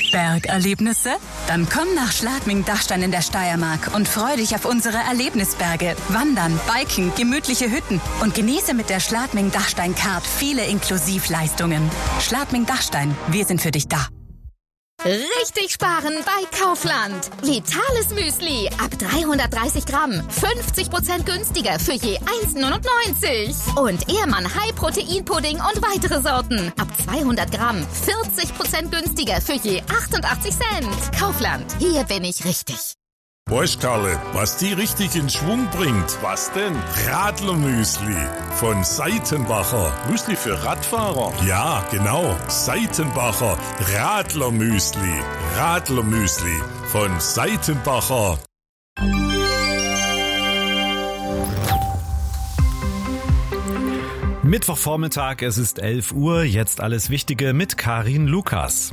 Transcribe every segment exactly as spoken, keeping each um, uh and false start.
Bergerlebnisse? Dann komm nach Schladming-Dachstein in der Steiermark und freu dich auf unsere Erlebnisberge. Wandern, Biken, gemütliche Hütten und genieße mit der Schladming-Dachstein-Card viele Inklusivleistungen. Schladming-Dachstein, wir sind für dich da. Richtig sparen bei Kaufland. Vitales Müsli ab dreihundertdreißig Gramm. fünfzig Prozent günstiger für je eins neunundneunzig. Und Ehrmann High Protein Pudding und weitere Sorten. Ab zweihundert Gramm. vierzig Prozent günstiger für je achtundachtzig Cent. Kaufland. Hier bin ich richtig. Weißt Karle, was die richtig in Schwung bringt? Was denn? Radlermüsli von Seitenbacher. Müsli für Radfahrer? Ja, genau. Seitenbacher Radlermüsli. Radlermüsli von Seitenbacher. Mittwochvormittag, es ist elf Uhr. Jetzt alles Wichtige mit Karin Lukas.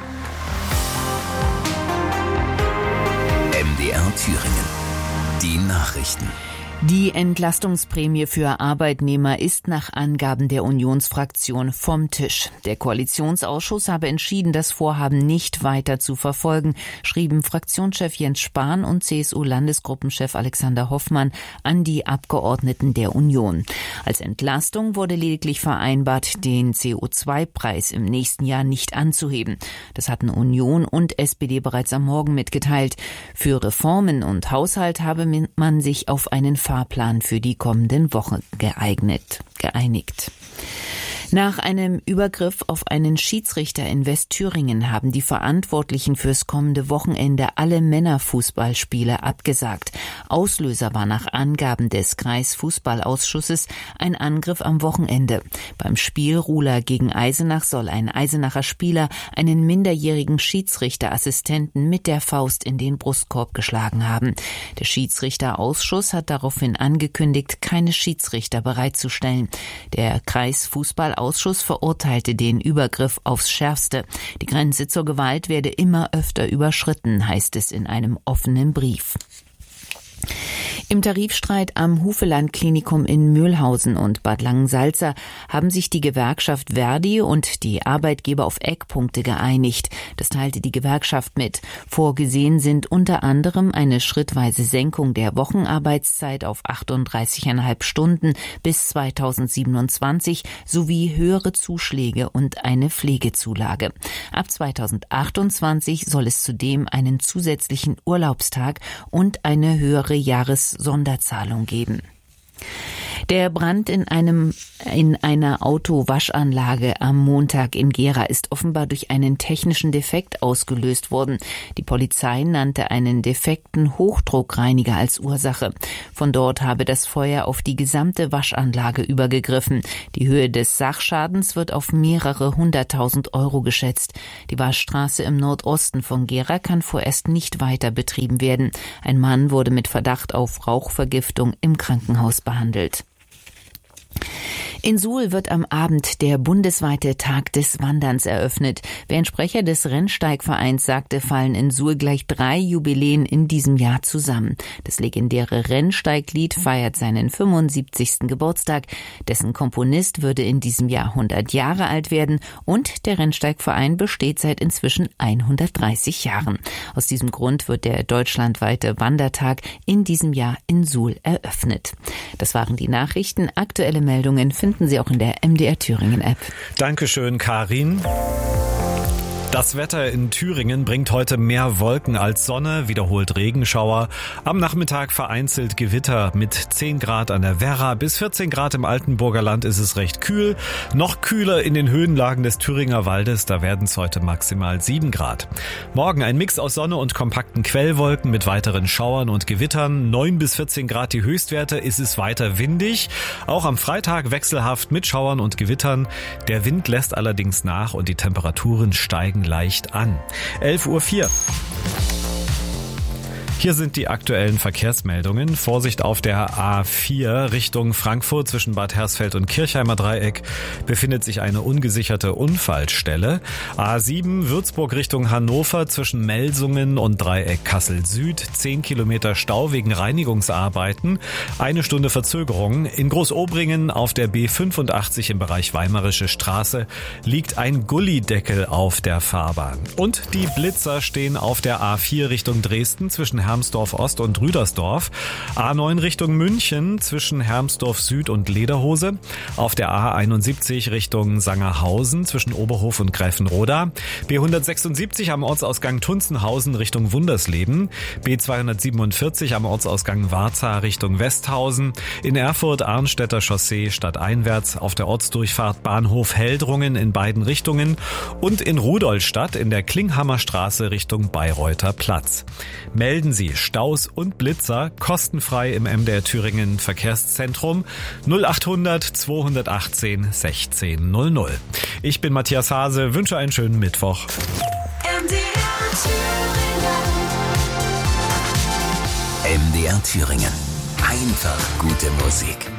M D R Thüringen. Die Nachrichten. Die Entlastungsprämie für Arbeitnehmer ist nach Angaben der Unionsfraktion vom Tisch. Der Koalitionsausschuss habe entschieden, das Vorhaben nicht weiter zu verfolgen, schrieben Fraktionschef Jens Spahn und C S U-Landesgruppenchef Alexander Hoffmann an die Abgeordneten der Union. Als Entlastung wurde lediglich vereinbart, den C O zwei Preis im nächsten Jahr nicht anzuheben. Das hatten Union und S P D bereits am Morgen mitgeteilt. Für Reformen und Haushalt habe man sich auf einen Fahrplan für die kommenden Wochen geeignet, geeinigt. Nach einem Übergriff auf einen Schiedsrichter in Westthüringen haben die Verantwortlichen fürs kommende Wochenende alle Männerfußballspiele abgesagt. Auslöser war nach Angaben des Kreisfußballausschusses ein Angriff am Wochenende. Beim Spiel Ruhler gegen Eisenach soll ein Eisenacher Spieler einen minderjährigen Schiedsrichterassistenten mit der Faust in den Brustkorb geschlagen haben. Der Schiedsrichterausschuss hat daraufhin angekündigt, keine Schiedsrichter bereitzustellen. Der Kreisfußballausschuss Ausschuss verurteilte den Übergriff aufs Schärfste. Die Grenze zur Gewalt werde immer öfter überschritten, heißt es in einem offenen Brief. Im Tarifstreit am Hufeland-Klinikum in Mülhausen und Bad Langensalza haben sich die Gewerkschaft Verdi und die Arbeitgeber auf Eckpunkte geeinigt. Das teilte die Gewerkschaft mit. Vorgesehen sind unter anderem eine schrittweise Senkung der Wochenarbeitszeit auf achtunddreißig Komma fünf Stunden bis zweitausendsiebenundzwanzig sowie höhere Zuschläge und eine Pflegezulage. Ab zweitausendachtundzwanzig soll es zudem einen zusätzlichen Urlaubstag und eine höhere Jahressonderzahlung geben. Der Brand in einem in einer Autowaschanlage am Montag in Gera ist offenbar durch einen technischen Defekt ausgelöst worden. Die Polizei nannte einen defekten Hochdruckreiniger als Ursache. Von dort habe das Feuer auf die gesamte Waschanlage übergegriffen. Die Höhe des Sachschadens wird auf mehrere hunderttausend Euro geschätzt. Die Waschstraße im Nordosten von Gera kann vorerst nicht weiter betrieben werden. Ein Mann wurde mit Verdacht auf Rauchvergiftung im Krankenhaus behandelt. In Suhl wird am Abend der bundesweite Tag des Wanderns eröffnet. Wie ein Sprecher des Rennsteigvereins sagte, fallen in Suhl gleich drei Jubiläen in diesem Jahr zusammen. Das legendäre Rennsteiglied feiert seinen fünfundsiebzigsten Geburtstag. Dessen Komponist würde in diesem Jahr hundert Jahre alt werden und der Rennsteigverein besteht seit inzwischen hundertdreißig Jahren. Aus diesem Grund wird der deutschlandweite Wandertag in diesem Jahr in Suhl eröffnet. Das waren die Nachrichten. Aktuelle Meldungen finden Sie auch in der M D R Thüringen App. Dankeschön, Karin. Das Wetter in Thüringen bringt heute mehr Wolken als Sonne, wiederholt Regenschauer. Am Nachmittag vereinzelt Gewitter mit zehn Grad an der Werra. Bis vierzehn Grad im Altenburger Land ist es recht kühl. Noch kühler in den Höhenlagen des Thüringer Waldes, da werden es heute maximal sieben Grad. Morgen ein Mix aus Sonne und kompakten Quellwolken mit weiteren Schauern und Gewittern. neun bis vierzehn Grad die Höchstwerte, ist es weiter windig. Auch am Freitag wechselhaft mit Schauern und Gewittern. Der Wind lässt allerdings nach und die Temperaturen steigen leicht an. elf Uhr vier. Hier sind die aktuellen Verkehrsmeldungen. Vorsicht auf der A vier Richtung Frankfurt zwischen Bad Hersfeld und Kirchheimer Dreieck befindet sich eine ungesicherte Unfallstelle. A sieben Würzburg Richtung Hannover zwischen Melsungen und Dreieck Kassel Süd. zehn Kilometer Stau wegen Reinigungsarbeiten. Eine Stunde Verzögerung. In Großobringen auf der B fünfundachtzig im Bereich Weimarische Straße liegt ein Gullideckel auf der Fahrbahn. Und die Blitzer stehen auf der A vier Richtung Dresden zwischen Hermsdorf Ost und Rüdersdorf. A neun Richtung München zwischen Hermsdorf Süd und Lederhose. Auf der A einundsiebzig Richtung Sangerhausen zwischen Oberhof und Greifenroda. B hundertsechsundsiebzig am Ortsausgang Tunzenhausen Richtung Wundersleben. B zweihundertsiebenundvierzig am Ortsausgang Warza Richtung Westhausen. In Erfurt Arnstädter Chaussee stadteinwärts auf der Ortsdurchfahrt Bahnhof Heldrungen in beiden Richtungen und in Rudolstadt in der Klinghammer Straße Richtung Bayreuther Platz. Melden Sie Staus und Blitzer kostenfrei im M D R Thüringen Verkehrszentrum null achthundert zweihundertachtzehn sechzehn null null. Ich bin Matthias Hase, wünsche einen schönen Mittwoch. M D R Thüringen. M D R Thüringen. Einfach gute Musik.